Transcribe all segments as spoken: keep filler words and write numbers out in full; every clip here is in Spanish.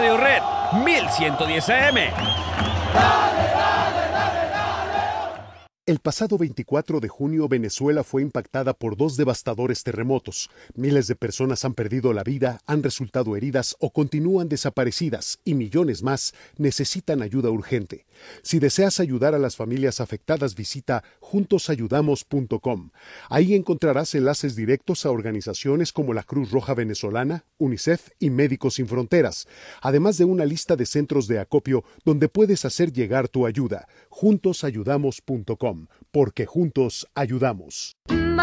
Radio Red mil ciento diez A M. El pasado veinticuatro de junio, Venezuela fue impactada por dos devastadores terremotos. Miles de personas han perdido la vida, han resultado heridas o continúan desaparecidas y millones más necesitan ayuda urgente. Si deseas ayudar a las familias afectadas, visita juntos ayudamos punto com. Ahí encontrarás enlaces directos a organizaciones como la Cruz Roja Venezolana, UNICEF y Médicos Sin Fronteras, además de una lista de centros de acopio donde puedes hacer llegar tu ayuda. juntos ayudamos punto com. Porque juntos ayudamos.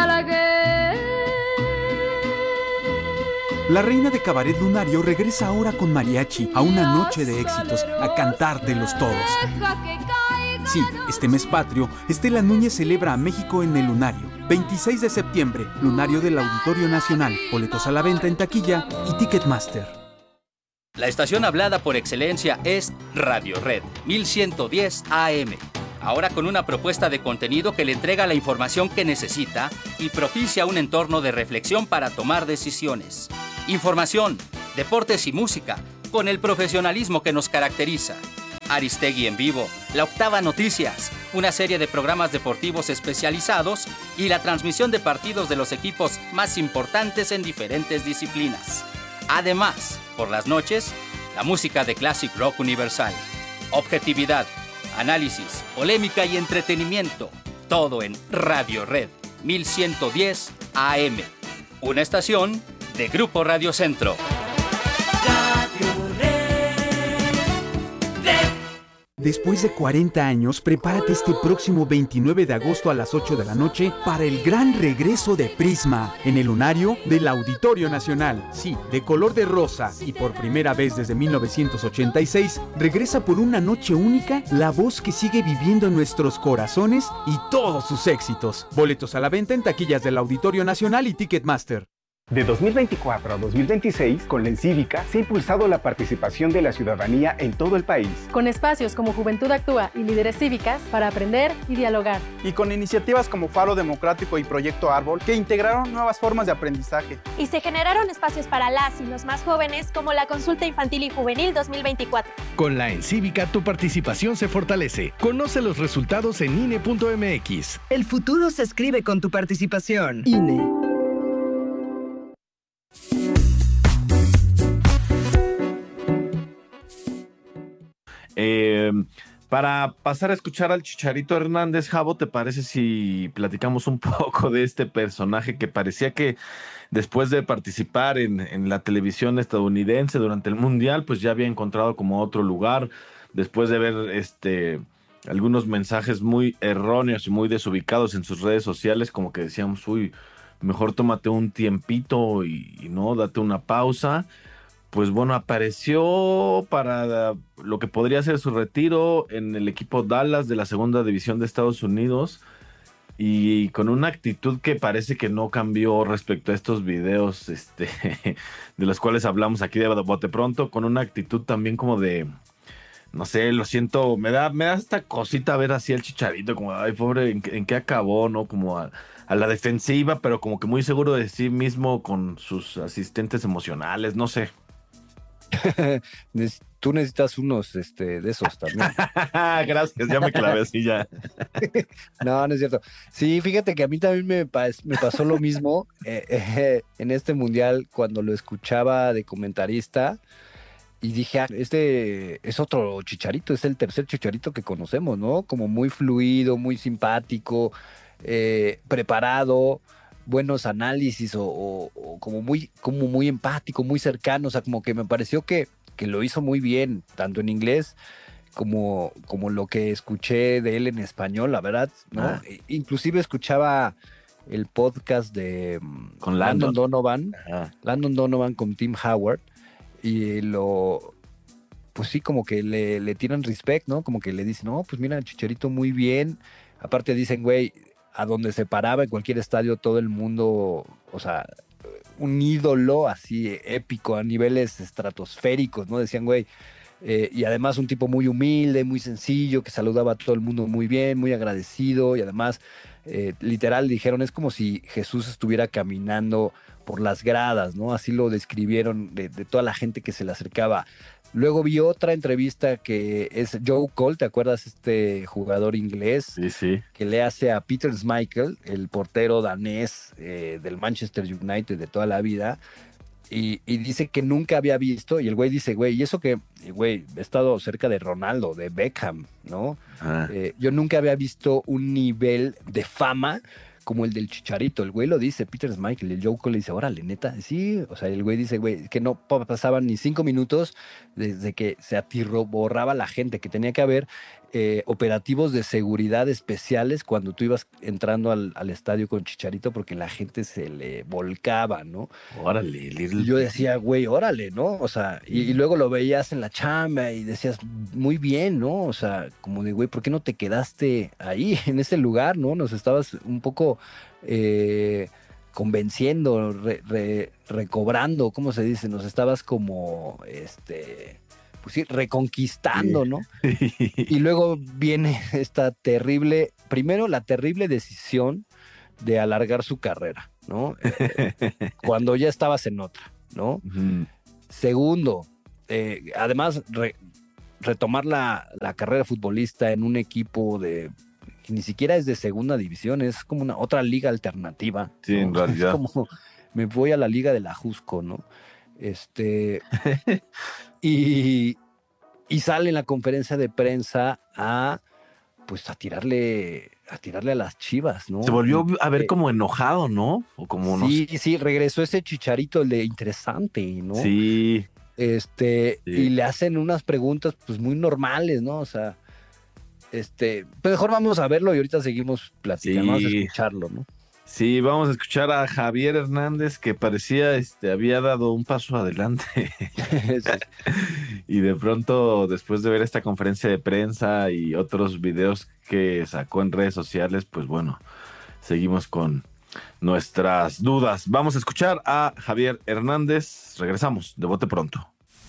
La reina de Cabaret Lunario regresa ahora con mariachi a una noche de éxitos, a cantártelos todos. Sí, este mes patrio, Estela Núñez celebra a México en el Lunario. veintiséis de septiembre, Lunario del Auditorio Nacional. Boletos a la venta en taquilla y Ticketmaster. La estación hablada por excelencia es Radio Red mil ciento diez A M. Ahora con una propuesta de contenido que le entrega la información que necesita y propicia un entorno de reflexión para tomar decisiones. Información, deportes y música, con el profesionalismo que nos caracteriza. Aristegui en vivo, La Octava Noticias, una serie de programas deportivos especializados y la transmisión de partidos de los equipos más importantes en diferentes disciplinas. Además, por las noches, la música de Classic Rock Universal. Objetividad, análisis, polémica y entretenimiento. Todo en Radio Red mil ciento diez A M. Una estación de Grupo Radio Centro. Después de cuarenta años, prepárate este próximo veintinueve de agosto a las ocho de la noche para el gran regreso de Prisma en el Lunario del Auditorio Nacional. Sí, de color de rosa y por primera vez desde mil novecientos ochenta y seis, regresa por una noche única la voz que sigue viviendo en nuestros corazones y todos sus éxitos. Boletos a la venta en taquillas del Auditorio Nacional y Ticketmaster. De dos mil veinticuatro a dos mil veintiséis, con la Encívica, se ha impulsado la participación de la ciudadanía en todo el país. Con espacios como Juventud Actúa y Líderes Cívicas para aprender y dialogar. Y con iniciativas como Faro Democrático y Proyecto Árbol, que integraron nuevas formas de aprendizaje. Y se generaron espacios para las y los más jóvenes, como la Consulta Infantil y Juvenil dos mil veinticuatro. Con la Encívica, tu participación se fortalece. Conoce los resultados en I N E punto M X. El futuro se escribe con tu participación. I N E. Eh, para pasar a escuchar al Chicharito Hernández, Javo, ¿te parece si platicamos un poco de este personaje que parecía que después de participar en, en la televisión estadounidense durante el Mundial, pues ya había encontrado como otro lugar, después de ver este algunos mensajes muy erróneos y muy desubicados en sus redes sociales, como que decíamos, uy, mejor tómate un tiempito y, y no, date una pausa. Pues bueno, apareció para lo que podría ser su retiro en el equipo Dallas de la segunda división de Estados Unidos y con una actitud que parece que no cambió respecto a estos videos este, de los cuales hablamos aquí de bote pronto, con una actitud también como de, no sé, lo siento, me da, me da esta cosita ver así al Chicharito, como, ay, pobre, ¿en, en qué acabó? ¿No? Como a, a la defensiva, pero como que muy seguro de sí mismo con sus asistentes emocionales, no sé. Tú necesitas unos este, de esos también. Gracias, ya me clavé así ya. No, no es cierto. Sí, fíjate que a mí también me, me pasó lo mismo eh, eh, en este mundial cuando lo escuchaba de comentarista y dije, ah, este es otro Chicharito, es el tercer Chicharito que conocemos, ¿no? Como muy fluido, muy simpático, eh, preparado, buenos análisis o, o, o como muy como muy empático, muy cercano, o sea, como que me pareció que, que lo hizo muy bien, tanto en inglés como, como lo que escuché de él en español, la verdad, ¿no? Ah. Inclusive escuchaba el podcast de con Landon, Landon Donovan, Ajá. Landon Donovan con Tim Howard, y lo, pues sí, como que le, le tiran respect, ¿no? Como que le dicen, no, pues mira, Chicharito muy bien, aparte dicen, güey, a donde se paraba en cualquier estadio todo el mundo, o sea, un ídolo así épico a niveles estratosféricos, ¿no? Decían, güey, eh, y además un tipo muy humilde, muy sencillo, que saludaba a todo el mundo muy bien, muy agradecido, y además, eh, literal, dijeron, es como si Jesús estuviera caminando por las gradas, ¿no? Así lo describieron de, de toda la gente que se le acercaba. Luego vi otra entrevista que es Joe Cole, ¿te acuerdas? Este jugador inglés sí, sí. que le hace a Peter Schmeichel, el portero danés eh, del Manchester United de toda la vida, y, y dice que nunca había visto, y el güey dice, güey, y eso que, güey, he estado cerca de Ronaldo, de Beckham, ¿no? Ah. Eh, yo nunca había visto un nivel de fama como el del Chicharito. El güey lo dice, Peter Schmeichel, el Joe Cole le dice, órale, neta, sí, o sea, el güey dice, güey, que no pasaban ni cinco minutos desde que se atiborraba la gente, que tenía que haber eh, operativos de seguridad especiales cuando tú ibas entrando al, al estadio con Chicharito, porque la gente se le volcaba, ¿no? Órale. Y yo decía, güey, órale, ¿no? O sea, y, y luego lo veías en la chamba y decías, muy bien, ¿no? O sea, como de, güey, ¿por qué no te quedaste ahí, en ese lugar, ¿no? Nos estabas un poco eh, convenciendo, re, re, recobrando, ¿cómo se dice? Nos estabas como, este... pues sí, reconquistando, ¿no? Y luego viene esta terrible, primero la terrible decisión de alargar su carrera, ¿no? Eh, cuando ya estabas en otra, ¿no? Uh-huh. Segundo, eh, además re, retomar la, la carrera futbolista en un equipo de que ni siquiera es de segunda división, es como una otra liga alternativa. Sí, ¿no? En realidad. Es como, me voy a la liga de la Jusco, ¿no? Este... Y, y sale en la conferencia de prensa a pues a tirarle a tirarle a las Chivas, ¿no? Se volvió a ver como enojado, ¿no? O como sí, no... sí, regresó ese Chicharito, el de interesante, ¿no? Sí. Este, sí. Y le hacen unas preguntas pues muy normales, ¿no? O sea, este, pues mejor vamos a verlo y ahorita seguimos platicando, sí. Vamos a escucharlo, ¿no? Sí, vamos a escuchar a Javier Hernández, que parecía, este, había dado un paso adelante. Sí. Y de pronto, después de ver esta conferencia de prensa y otros videos que sacó en redes sociales, pues bueno, seguimos con nuestras dudas. Vamos a escuchar a Javier Hernández. Regresamos de bote pronto.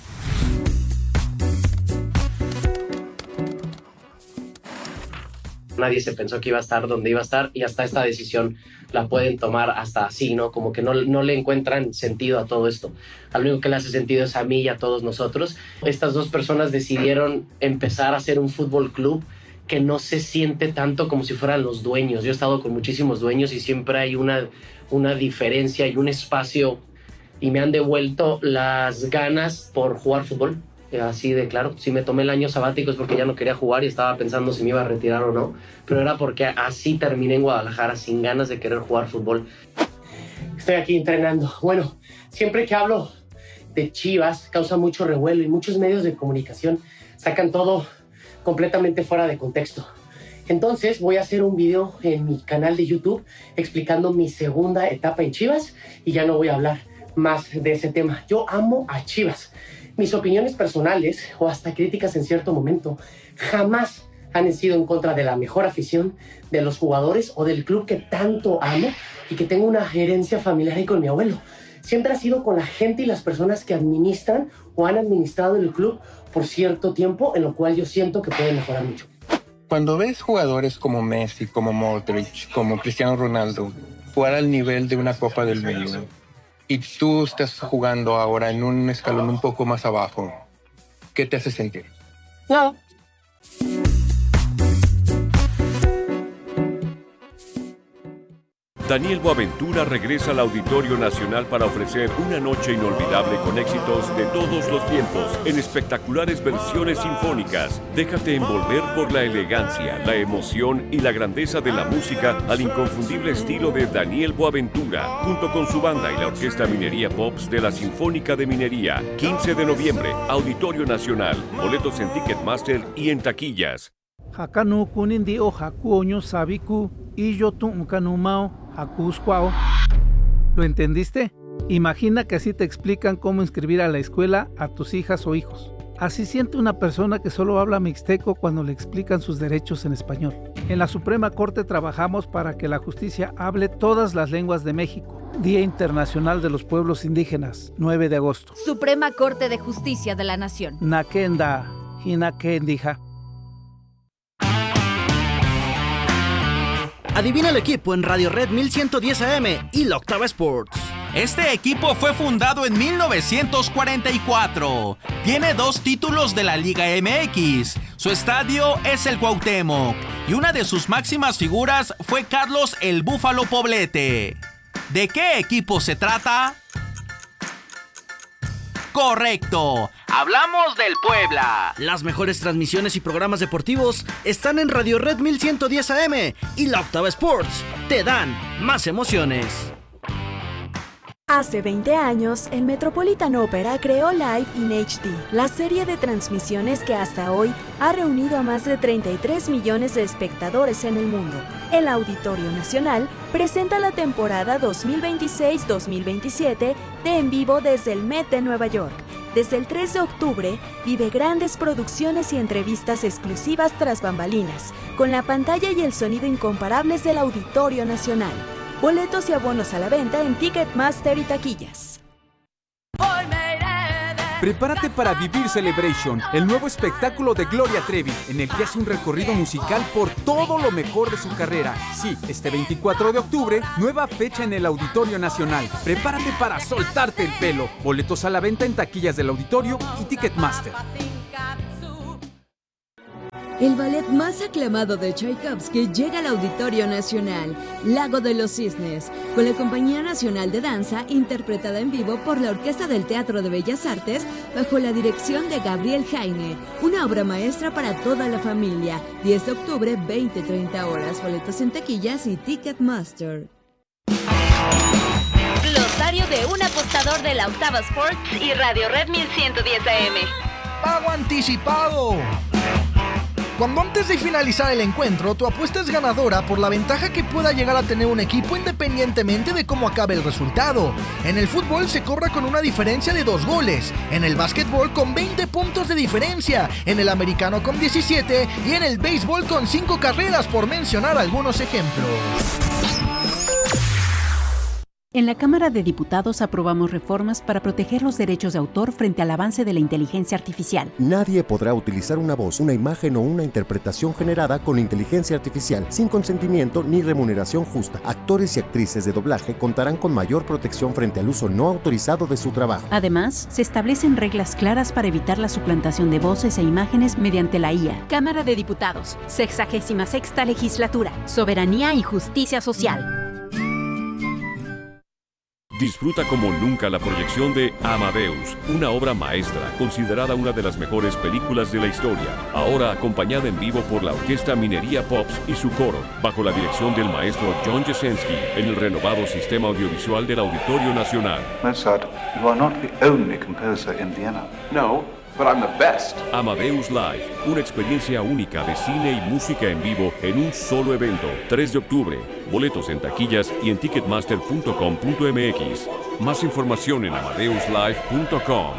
Nadie se pensó que iba a estar donde iba a estar y hasta esta decisión la pueden tomar hasta así, ¿no? Como que no, no le encuentran sentido a todo esto. Al único que le hace sentido es a mí y a todos nosotros. Estas dos personas decidieron empezar a hacer un fútbol club que no se siente tanto como si fueran los dueños. Yo he estado con muchísimos dueños y siempre hay una, una diferencia y un espacio, y me han devuelto las ganas por jugar fútbol. Así de claro, si me tomé el año sabático es porque ya no quería jugar y estaba pensando si me iba a retirar o no, pero era porque así terminé en Guadalajara, sin ganas de querer jugar fútbol. Estoy aquí entrenando. Bueno, siempre que hablo de Chivas causa mucho revuelo y muchos medios de comunicación sacan todo completamente fuera de contexto. Entonces voy a hacer un video en mi canal de YouTube explicando mi segunda etapa en Chivas y ya no voy a hablar más de ese tema. Yo amo a Chivas. Mis opiniones personales o hasta críticas en cierto momento jamás han sido en contra de la mejor afición, de los jugadores o del club que tanto amo y que tengo una herencia familiar ahí con mi abuelo. Siempre ha sido con la gente y las personas que administran o han administrado el club por cierto tiempo, en lo cual yo siento que pueden mejorar mucho. Cuando ves jugadores como Messi, como Modric, como Cristiano Ronaldo jugar al nivel de una Copa del Mundo, y tú estás jugando ahora en un escalón un poco más abajo, ¿qué te hace sentir? No. Daniel Boaventura regresa al Auditorio Nacional para ofrecer una noche inolvidable con éxitos de todos los tiempos en espectaculares versiones sinfónicas. Déjate envolver por la elegancia, la emoción y la grandeza de la música al inconfundible estilo de Daniel Boaventura, junto con su banda y la Orquesta Minería Pops de la Sinfónica de Minería. quince de noviembre, Auditorio Nacional. Boletos en Ticketmaster y en taquillas. Hakanu kunindi o hakuoño sabiku y yo tu ukanumao hakusquao. ¿Lo entendiste? Imagina que así te explican cómo inscribir a la escuela a tus hijas o hijos. Así siente una persona que solo habla mixteco cuando le explican sus derechos en español. En la Suprema Corte trabajamos para que la justicia hable todas las lenguas de México. Día Internacional de los Pueblos Indígenas, nueve de agosto. Suprema Corte de Justicia de la Nación. Nakenda, hinakendija. Adivina el equipo en Radio Red mil ciento diez A M y la Octava Sports. Este equipo fue fundado en mil novecientos cuarenta y cuatro. Tiene dos títulos de la Liga M X. Su estadio es el Cuauhtémoc y una de sus máximas figuras fue Carlos el Búfalo Poblete. ¿De qué equipo se trata? ¡Correcto! ¡Hablamos del Puebla! Las mejores transmisiones y programas deportivos están en Radio Red mil ciento diez A M y La Octava Sports. Te dan más emociones. Hace veinte años, el Metropolitan Opera creó Live in H D, la serie de transmisiones que hasta hoy ha reunido a más de treinta y tres millones de espectadores en el mundo. El Auditorio Nacional presenta la temporada dos mil veintiséis dos mil veintisiete de En Vivo desde el Met de Nueva York. Desde el tres de octubre, vive grandes producciones y entrevistas exclusivas tras bambalinas, con la pantalla y el sonido incomparables del Auditorio Nacional. Boletos y abonos a la venta en Ticketmaster y taquillas. Prepárate para vivir Celebration, el nuevo espectáculo de Gloria Trevi, en el que hace un recorrido musical por todo lo mejor de su carrera. Sí, este veinticuatro de octubre, nueva fecha en el Auditorio Nacional. Prepárate para soltarte el pelo. Boletos a la venta en taquillas del Auditorio y Ticketmaster. El ballet más aclamado de Tchaikovsky llega al Auditorio Nacional, Lago de los Cisnes, con la Compañía Nacional de Danza, interpretada en vivo por la Orquesta del Teatro de Bellas Artes, bajo la dirección de Gabriel Jaime. Una obra maestra para toda la familia. diez de octubre, veinte a treinta horas. Boletos en taquillas y Ticketmaster. Glosario de un apostador de La Octava Sports y Radio Red mil ciento diez A M. Pago anticipado. Cuando antes de finalizar el encuentro, tu apuesta es ganadora por la ventaja que pueda llegar a tener un equipo independientemente de cómo acabe el resultado. En el fútbol se cobra con una diferencia de dos goles, en el básquetbol con veinte puntos de diferencia, en el americano con diecisiete y en el béisbol con cinco carreras, por mencionar algunos ejemplos. En la Cámara de Diputados aprobamos reformas para proteger los derechos de autor frente al avance de la inteligencia artificial. Nadie podrá utilizar una voz, una imagen o una interpretación generada con inteligencia artificial sin consentimiento ni remuneración justa. Actores y actrices de doblaje contarán con mayor protección frente al uso no autorizado de su trabajo. Además, se establecen reglas claras para evitar la suplantación de voces e imágenes mediante la I A. Cámara de Diputados, sexagésima sexta legislatura, soberanía y justicia social. Disfruta como nunca la proyección de Amadeus, una obra maestra, considerada una de las mejores películas de la historia. Ahora acompañada en vivo por la Orquesta Minería Pops y su coro, bajo la dirección del maestro John Jasenski, en el renovado sistema audiovisual del Auditorio Nacional. Mozart, you are not the only composer in Vienna. No, but I'm the best. Amadeus Live, una experiencia única de cine y música en vivo en un solo evento. tres de octubre. Boletos en taquillas y en ticketmaster punto com punto m x. Más información en amadeus live punto com.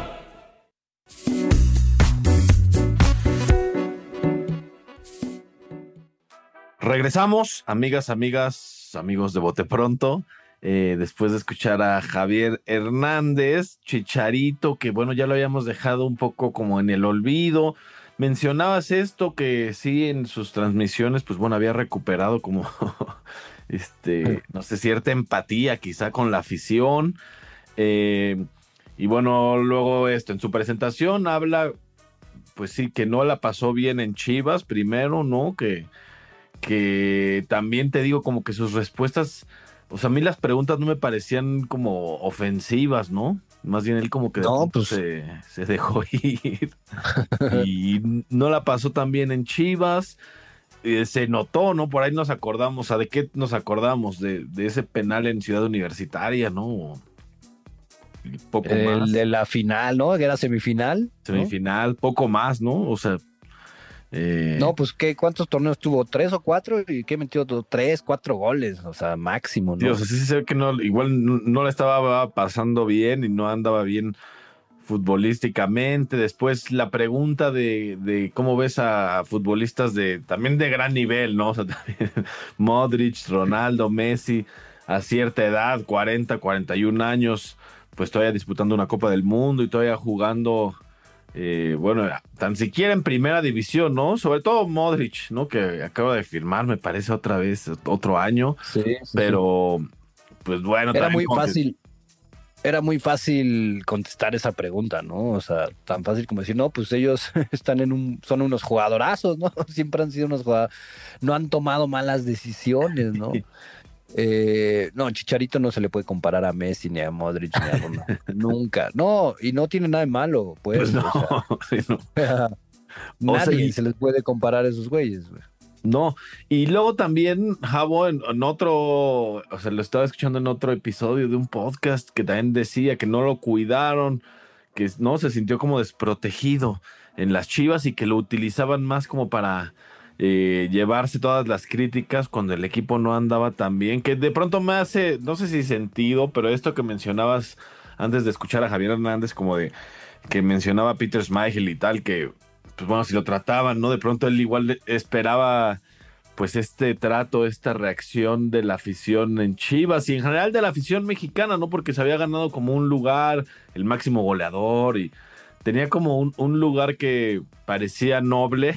Regresamos, amigas, amigas, amigos de Bote Pronto. Eh, después de escuchar a Javier Hernández, Chicharito, que bueno, ya lo habíamos dejado un poco como en el olvido. Mencionabas esto, que sí, en sus transmisiones, pues bueno, había recuperado como, este, no sé, cierta empatía quizá con la afición. Eh, y bueno, luego esto, en su presentación habla, pues sí, que no la pasó bien en Chivas, primero, ¿no? Que, que también te digo como que sus respuestas... O sea, a mí las preguntas no me parecían como ofensivas, ¿no? Más bien él como que no, pues... se, se dejó ir. Y no la pasó tan bien en Chivas. Eh, se notó, ¿no? Por ahí nos acordamos. ¿A de qué nos acordamos? De, de ese penal en Ciudad Universitaria, ¿no? Y poco el más. De la final, ¿no? Que era semifinal. Semifinal, ¿no? Poco más, ¿no? O sea... Eh... No, pues ¿qué? ¿Cuántos torneos tuvo? ¿Tres o cuatro? ¿Y qué metió? Tres, cuatro goles, o sea, máximo, ¿no? Sí, o sea, sí se ve que no, igual no, no le estaba pasando bien y no andaba bien futbolísticamente. Después la pregunta de, de cómo ves a futbolistas de también de gran nivel, ¿no? O sea, también Modric, Ronaldo, Messi, a cierta edad, cuarenta, cuarenta y un años, pues todavía disputando una Copa del Mundo y todavía jugando... Eh, bueno, tan siquiera en primera división, ¿no? Sobre todo Modric, ¿no? Que acaba de firmar, me parece, otra vez, otro año. Sí, sí, pero, sí. Pues bueno. Era muy fácil. era muy fácil contestar esa pregunta, ¿no? O sea, tan fácil como decir, no, pues ellos están en un, son unos jugadorazos, ¿no? Siempre han sido unos jugadores, no han tomado malas decisiones, ¿no? Eh, no, Chicharito no se le puede comparar a Messi, ni a Modric, ni a Ronaldo. Nunca. No, y no tiene nada de malo, pues. Pues no, o sea, sí, no. nadie O sea, y- se les puede comparar a esos güeyes, güey. No, y luego también, Javo, en, en otro, o sea, lo estaba escuchando en otro episodio de un podcast que también decía que no lo cuidaron, que no se sintió como desprotegido en las Chivas y que lo utilizaban más como para eh, llevarse todas las críticas cuando el equipo no andaba tan bien, que de pronto me hace, no sé si sentido, pero esto que mencionabas antes de escuchar a Javier Hernández, como de que mencionaba a Peter Schmeichel y tal, que pues bueno, si lo trataban, ¿no? De pronto él igual esperaba pues este trato, esta reacción de la afición en Chivas y en general de la afición mexicana, ¿no? Porque se había ganado como un lugar, el máximo goleador y tenía como un, un lugar que parecía noble.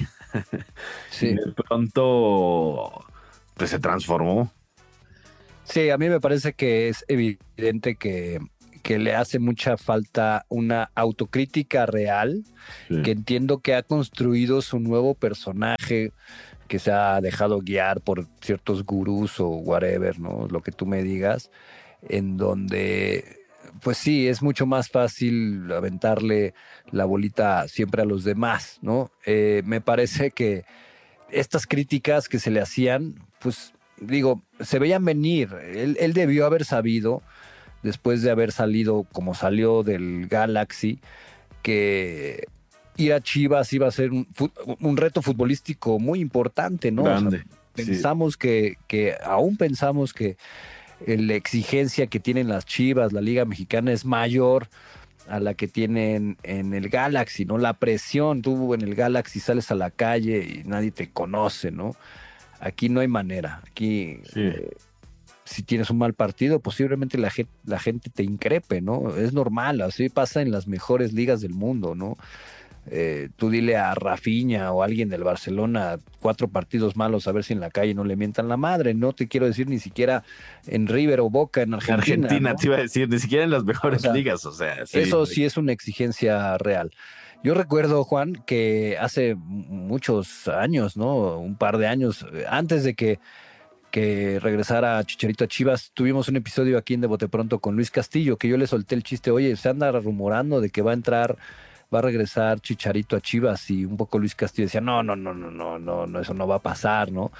Sí. Y de pronto pues se transformó. Sí, a mí me parece que es evidente que, que le hace mucha falta una autocrítica real, Sí. que entiendo que ha construido su nuevo personaje, que se ha dejado guiar por ciertos gurús o whatever, ¿no? Lo que tú me digas, en donde, pues sí, es mucho más fácil aventarle la bolita siempre a los demás, ¿no? Eh, me parece que estas críticas que se le hacían, pues digo, se veían venir. Él, él debió haber sabido, después de haber salido como salió del Galaxy, que ir a Chivas iba a ser un, fu- un reto futbolístico muy importante, ¿no? O sea, Grande, sí. pensamos que, que, aún pensamos que la exigencia que tienen las Chivas, la Liga Mexicana, es mayor a la que tienen en el Galaxy, ¿no? La presión, tú en el Galaxy sales a la calle y nadie te conoce, ¿no? Aquí no hay manera. Aquí, Sí. eh, si tienes un mal partido, posiblemente la gente, la gente te increpe, ¿no? Es normal, así pasa en las mejores ligas del mundo, ¿no? Eh, tú dile a Rafinha o a alguien del Barcelona cuatro partidos malos a ver si en la calle no le mientan la madre. No te quiero decir ni siquiera en River o Boca en Argentina. Argentina, ¿no? te iba a decir, ni siquiera en las mejores O sea, ligas, o sea, sí. Eso sí es una exigencia real. Yo recuerdo, Juan, que hace muchos años, ¿no? Un par de años, eh, antes de que, que regresara Chicharito a Chivas, tuvimos un episodio aquí en De Bote Pronto con Luis Castillo, que yo le solté el chiste, oye, se anda rumorando de que va a entrar, va a regresar Chicharito a Chivas, y un poco Luis Castillo decía, no, no, no, no, no, no, no, eso no va a pasar, ¿no?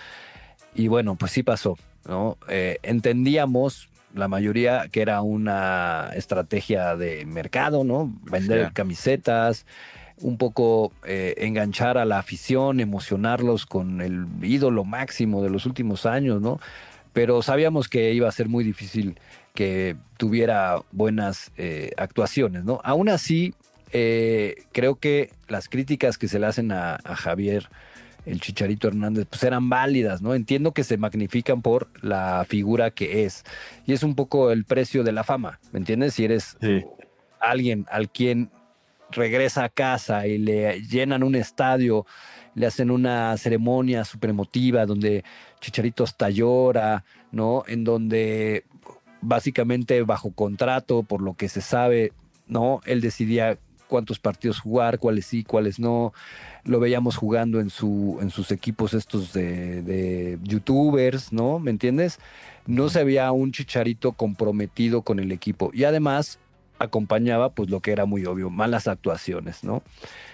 Y bueno, pues sí pasó, ¿no? Eh, entendíamos la mayoría que era una estrategia de mercado, ¿no? Vender Sí. camisetas, un poco eh, enganchar a la afición, emocionarlos con el ídolo máximo de los últimos años, ¿no? Pero sabíamos que iba a ser muy difícil que tuviera buenas eh, actuaciones, ¿no? Aún así, eh, creo que las críticas que se le hacen a, a Javier, el Chicharito Hernández, pues eran válidas, ¿no? Entiendo que se magnifican por la figura que es. Y es un poco el precio de la fama, ¿me entiendes? Si eres Sí. alguien al quien regresa a casa y le llenan un estadio, le hacen una ceremonia súper emotiva donde Chicharito hasta llora, ¿no? En donde básicamente bajo contrato, por lo que se sabe, ¿no? Él decidía cuántos partidos jugar, cuáles sí, cuáles no. Lo veíamos jugando en, su, en sus equipos estos de, de youtubers, ¿no? ¿Me entiendes? No se veía un Chicharito comprometido con el equipo. Y además acompañaba, pues lo que era muy obvio, malas actuaciones, ¿no?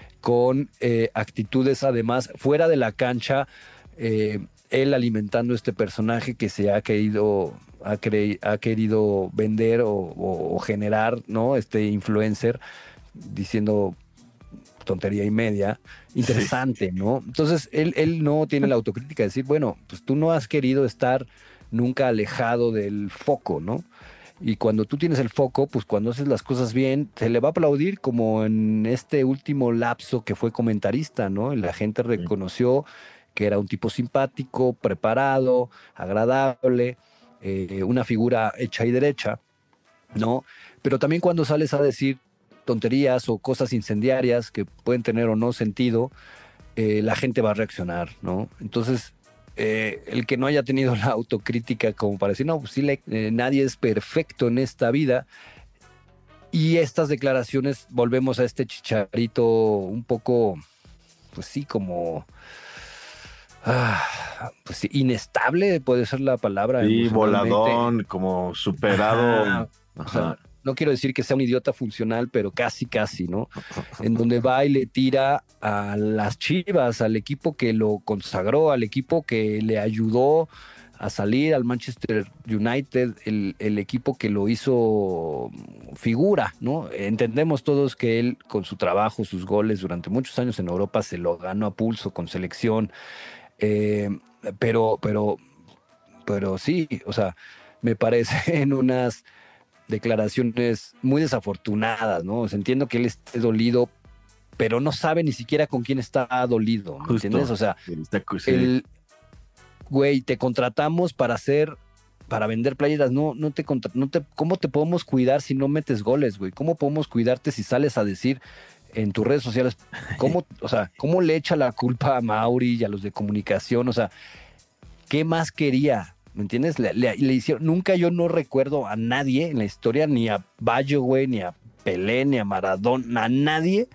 Con eh, actitudes además fuera de la cancha, eh, él alimentando este personaje que se ha querido, ha, cre- ha querido vender o, o- o generar, ¿no? Este influencer diciendo tontería y media, interesante, ¿no? Entonces, él, él no tiene la autocrítica de decir, bueno, pues tú no has querido estar nunca alejado del foco, ¿no? Y cuando tú tienes el foco, pues cuando haces las cosas bien, se le va a aplaudir, como en este último lapso que fue comentarista, ¿no? Y la gente reconoció que era un tipo simpático, preparado, agradable, eh, una figura hecha y derecha, ¿no? Pero también cuando sales a decir tonterías o cosas incendiarias que pueden tener o no sentido, eh, la gente va a reaccionar, ¿no? Entonces, eh, el que no haya tenido la autocrítica como para decir, no, pues sí, le- eh, nadie es perfecto en esta vida, Y estas declaraciones, volvemos a este Chicharito un poco, pues sí, como... Ah, pues sí, inestable puede ser la palabra. Sí, voladón, como superado. Ajá. O sea, no quiero decir que sea un idiota funcional, pero casi, casi, ¿no? En donde va y le tira a las Chivas, al equipo que lo consagró, al equipo que le ayudó a salir, al Manchester United, el, el equipo que lo hizo figura, ¿no? Entendemos todos que él, con su trabajo, sus goles durante muchos años en Europa, se lo ganó a pulso con selección. Eh, pero, pero, pero sí, o sea, me parecen unas declaraciones muy desafortunadas, ¿no? O sea, entiendo que él esté dolido, pero no sabe ni siquiera con quién está dolido, ¿me entiendes? O sea, sí. el güey, te contratamos para hacer, para vender playeras, no, no te, contra, no te, ¿cómo te podemos cuidar si no metes goles, güey? ¿Cómo podemos cuidarte si sales a decir en tus redes sociales, cómo, o sea, cómo le echa la culpa a Mauri y a los de comunicación? O sea, ¿qué más quería? ¿Me entiendes? Le, le, le hicieron, nunca yo no recuerdo a nadie en la historia, ni a Baggio, güey, ni a Pelé, ni a Maradona, a nadie,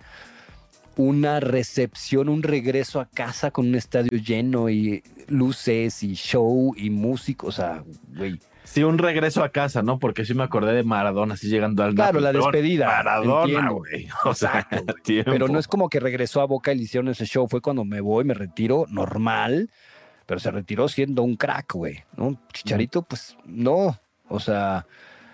una recepción, un regreso a casa con un estadio lleno y luces y show y música, o sea, güey. Sí, un regreso a casa, ¿no? Porque sí me acordé de Maradona, así llegando al... Claro, la despedida. Maradona, güey. O sea, pero no es como que regresó a Boca y le hicieron ese show. Fue cuando me voy, me retiro, normal, pero se retiró siendo un crack, güey, ¿no? Chicharito, pues, no. O sea,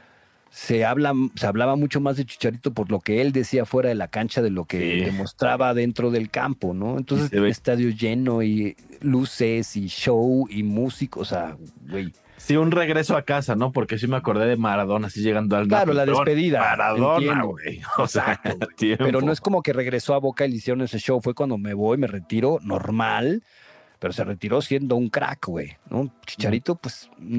se, habla, se hablaba mucho más de Chicharito por lo que él decía fuera de la cancha de lo que sí. demostraba dentro del campo, ¿no? Entonces, estadio lleno y luces y show y música, o sea, güey. Sí, un regreso a casa, ¿no? Porque sí me acordé de Maradona, así llegando al... Claro, la despedida. Maradona, güey. O sea, pero no es como que regresó a Boca y le hicieron ese show. Fue cuando me voy, me retiro, normal, pero se retiró siendo un crack, güey, ¿no? Chicharito, pues, no.